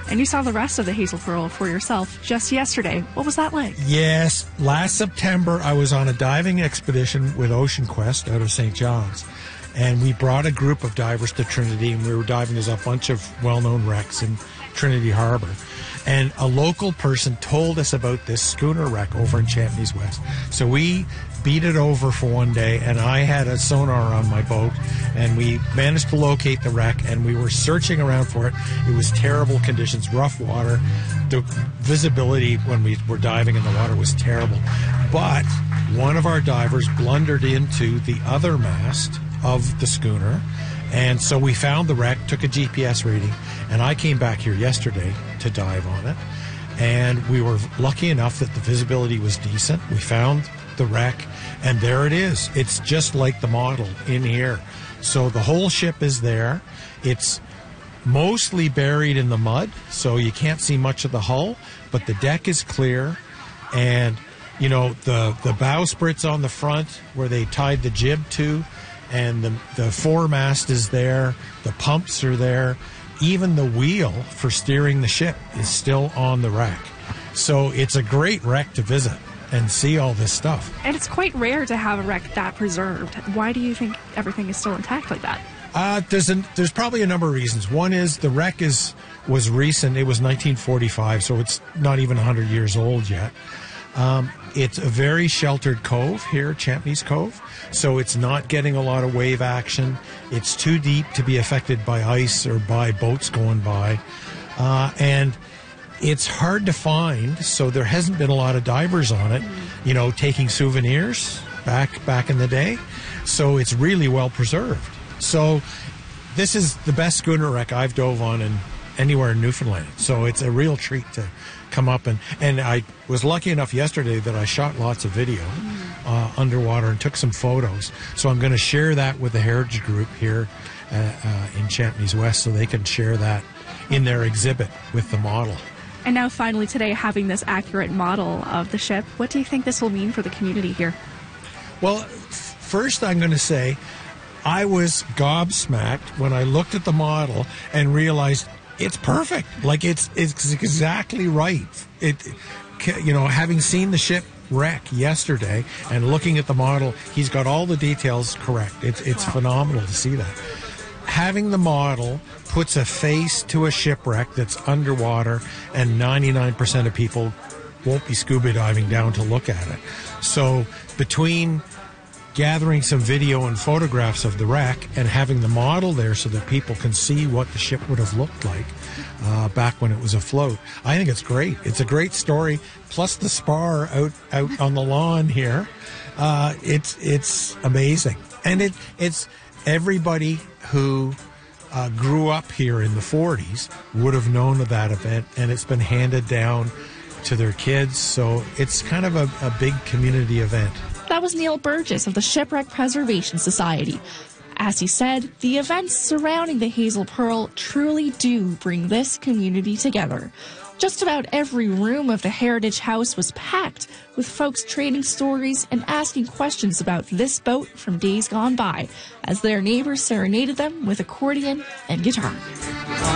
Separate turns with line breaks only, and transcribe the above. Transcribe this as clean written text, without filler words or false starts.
And you saw the rest of the Hazel Pearl for yourself just yesterday. What was that like?
Yes. Last September, I was on a diving expedition with Ocean Quest out of St. John's. And we brought a group of divers to Trinity, and we were diving. There's a bunch of well-known wrecks in Trinity Harbor. And a local person told us about this schooner wreck over in Champneys West. So we beat it over for one day, and I had a sonar on my boat, and we managed to locate the wreck, and we were searching around for it. It was terrible conditions, rough water. The visibility when we were diving in the water was terrible. But one of our divers blundered into the other mast of the schooner, and so we found the wreck, took a GPS reading, and I came back here yesterday to dive on it, and we were lucky enough that the visibility was decent. We found the wreck, and there it is. It's just like the model in here. So the whole ship is there. It's mostly buried in the mud, so you can't see much of the hull, but the deck is clear, and you know, the bowsprits on the front where they tied the jib to, and the foremast is there, the pumps are there, even the wheel for steering the ship is still on the wreck. So it's a great wreck to visit and see all this stuff.
And it's quite rare to have a wreck that preserved. Why do you think everything is still intact like that?
There's probably a number of reasons. One is the wreck was recent. It was 1945, so it's not even 100 years old yet. It's a very sheltered cove here, Champneys Cove, so it's not getting a lot of wave action. It's too deep to be affected by ice or by boats going by. And it's hard to find, so there hasn't been a lot of divers on it, you know, taking souvenirs back in the day. So it's really well preserved. So this is the best schooner wreck I've dove on anywhere in Newfoundland. So it's a real treat to come up, and I was lucky enough yesterday that I shot lots of video underwater and took some photos. So I'm going to share that with the Heritage Group here in Champneys West, so they can share that in their exhibit with the model.
And now finally today, having this accurate model of the ship, what do you think this will mean for the community here?
Well, first I'm going to say I was gobsmacked when I looked at the model and realized it's perfect. Like it's exactly right. You know, having seen the ship wreck yesterday and looking at the model, he's got all the details correct. It's phenomenal to see that. Having the model puts a face to a shipwreck that's underwater, and 99% of people won't be scuba diving down to look at it. So between gathering some video and photographs of the wreck and having the model there so that people can see what the ship would have looked like back when it was afloat, I think it's great. It's a great story. Plus the spar out on the lawn here, it's amazing. And it's everybody who grew up here in the 40s would have known of that event, and it's been handed down to their kids. So it's kind of a big community event.
That was Neil Burgess of the Shipwreck Preservation Society. As he said, the events surrounding the Hazel Pearl truly do bring this community together. Just about every room of the Heritage House was packed with folks trading stories and asking questions about this boat from days gone by as their neighbors serenaded them with accordion and guitar.